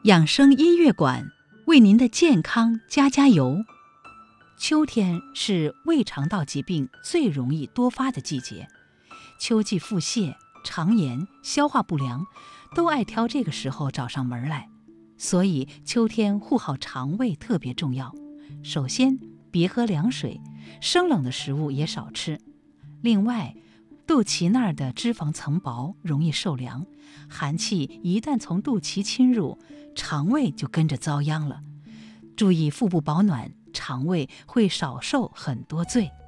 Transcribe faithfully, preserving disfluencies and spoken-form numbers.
养生音乐馆为您的健康加加油。秋天是胃肠道疾病最容易多发的季节，秋季腹泻、肠炎、消化不良都爱挑这个时候找上门来，所以秋天护好肠胃特别重要。首先，别喝凉水，生冷的食物也少吃。另外，肚脐那儿的脂肪层薄，容易受凉，寒气一旦从肚脐侵入，肠胃就跟着遭殃了。注意腹部保暖，肠胃会少受很多罪。